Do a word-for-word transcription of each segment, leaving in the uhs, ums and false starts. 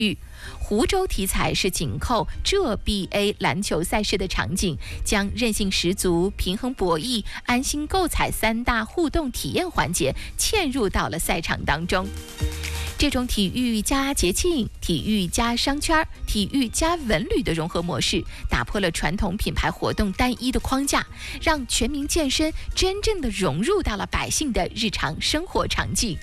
育。湖州体彩是紧扣浙 B A 篮球赛事的场景，将韧性十足、平衡博弈、安心购彩三大互动体验环节嵌入到了赛场当中。这种体育加节庆、体育加商圈、体育加文旅的融合模式，打破了传统品牌活动单一的框架，让全民健身真正的融入到了百姓的日常生活场景。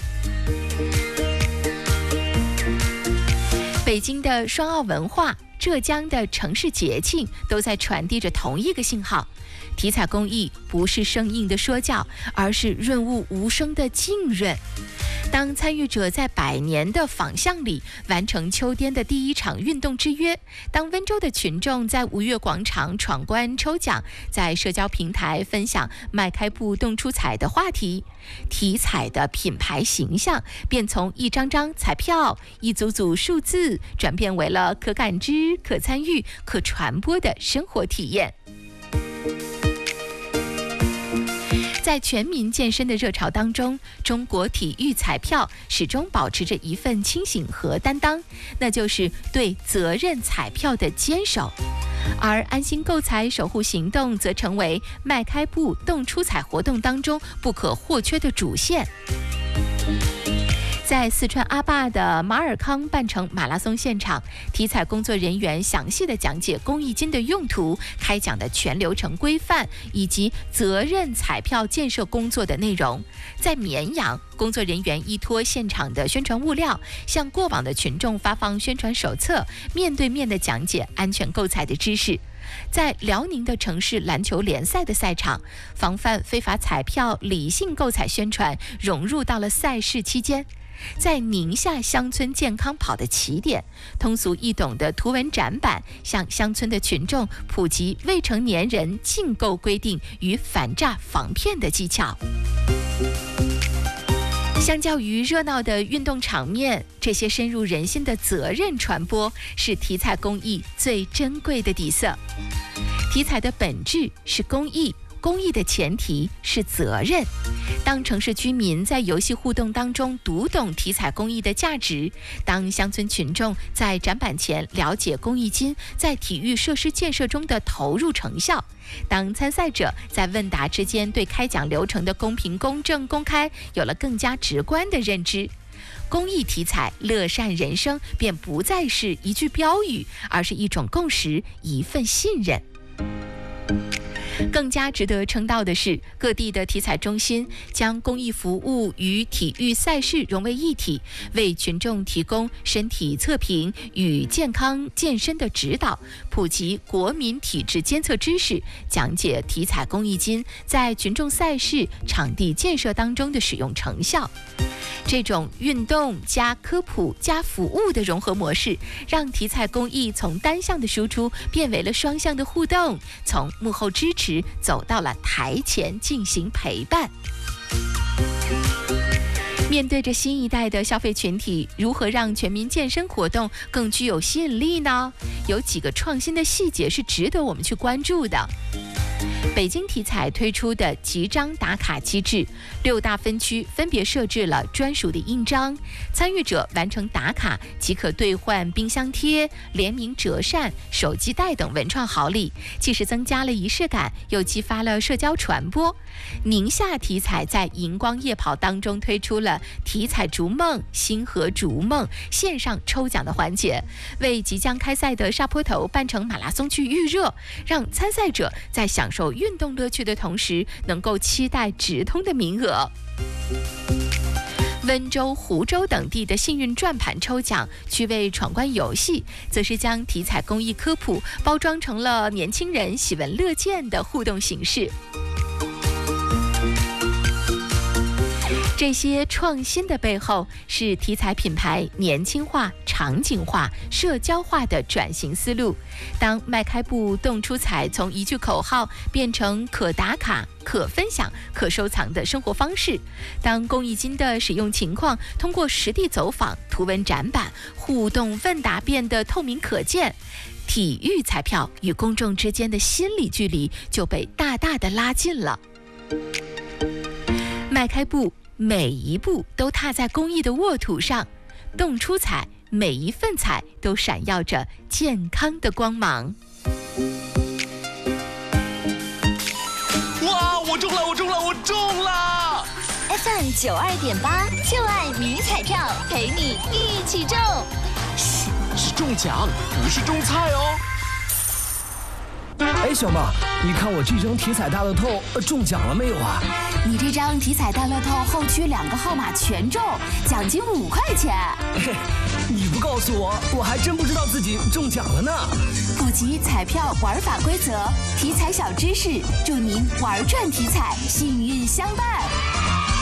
北京的双奥文化，浙江的城市节庆，都在传递着同一个信号：体彩公益不是生硬的说教，而是润物无声的浸润。当参与者在百年的仿象里完成秋天的第一场运动之约，当温州的群众在吴越广场闯关抽奖，在社交平台分享迈开步动出彩的话题，体彩的品牌形象便从一张张彩票、一组组数字，转变为了可感知、可参与、可传播的生活体验。在全民健身的热潮当中，中国体育彩票始终保持着一份清醒和担当，那就是对责任彩票的坚守。而安心购彩守护行动则成为迈开步动出彩活动当中不可或缺的主线。在四川阿坝的马尔康半程马拉松现场，体彩工作人员详细的讲解公益金的用途、开奖的全流程规范以及责任彩票建设工作的内容。在绵阳，工作人员依托现场的宣传物料，向过往的群众发放宣传手册，面对面的讲解安全购彩的知识。在辽宁的城市篮球联赛的赛场，防范非法彩票、理性购彩宣传融入到了赛事期间。在宁夏乡村健康跑的起点，通俗易懂的图文展板向乡村的群众普及未成年人禁购规定与反诈防骗的技巧。相较于热闹的运动场面，这些深入人心的责任传播是体彩公益最珍贵的底色。体彩的本质是公益，公益的前提是责任。当城市居民在游戏互动当中读懂体彩公益的价值，当乡村群众在展板前了解公益金在体育设施建设中的投入成效，当参赛者在问答之间对开奖流程的公平、公正、公开有了更加直观的认知，公益体彩乐善人生便不再是一句标语，而是一种共识，一份信任。更加值得称道的是，各地的体彩中心将公益服务与体育赛事融为一体，为群众提供身体测评与健康健身的指导，普及国民体质监测知识，讲解体彩公益金在群众赛事场地建设当中的使用成效。这种运动加科普加服务的融合模式，让体彩公益从单向的输出变为了双向的互动，从幕后支持走到了台前进行陪伴。面对着新一代的消费群体，如何让全民健身活动更具有吸引力呢？有几个创新的细节是值得我们去关注的。北京体彩推出的集章打卡机制，六大分区分别设置了专属的印章，参与者完成打卡即可兑换冰箱贴、联名折扇、手机袋等文创好礼，既是增加了仪式感，又激发了社交传播。宁夏体彩在荧光夜跑当中推出了体彩逐梦、星河逐梦线上抽奖的环节，为即将开赛的沙坡头半程马拉松去预热，让参赛者在享受运动乐趣的同时，能够期待直通的名额。温州、湖州等地的幸运转盘抽奖趣味闯关游戏，则是将体彩公益科普包装成了年轻人喜闻乐见的互动形式。这些创新的背后，是体彩品牌年轻化、场景化、社交化的转型思路。当迈开步动出彩从一句口号变成可打卡、可分享、可收藏的生活方式，当公益金的使用情况通过实地走访、图文展板、互动问答变得透明可见，体育彩票与公众之间的心理距离就被大大的拉近了。迈开步，每一步都踏在公益的沃土上，动出彩每一份彩都闪耀着健康的光芒。 哇，我中了，我中了，我中了 ！F M 九二点八，就爱迷彩票，陪你一起中。 嘘，是中奖，不是中菜哦。 哎，小梦，你看我这张体彩大乐透、呃、中奖了没有啊？ 你这张体彩大乐透后区两个号码全中，奖金五块钱。 嘿，你不告诉我，我还真不知道自己中奖了呢。 普及彩票玩法规则，体彩小知识，祝您玩转体彩，幸运相伴。